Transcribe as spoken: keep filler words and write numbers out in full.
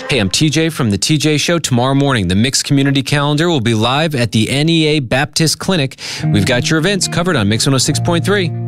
Hey, I'm T J from The T J Show. Tomorrow morning, the Mix Community Calendar will be live at the N E A Baptist Clinic. We've got your events covered on Mix one oh six point three.